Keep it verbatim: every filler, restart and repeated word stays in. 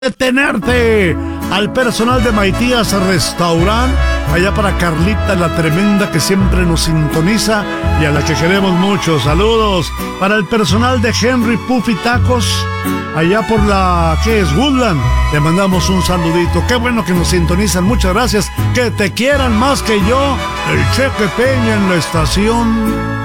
de tenerte. Al personal de Maitías Restaurant, allá para Carlita la Tremenda, que siempre nos sintoniza y a la que queremos mucho. Saludos para el personal de Henry Puffy Tacos, allá por la, ¿qué es? Woodland. Le mandamos un saludito. Qué bueno que nos sintonizan. Muchas gracias. Que te quieran más que yo. El Cheque Peña en la estación.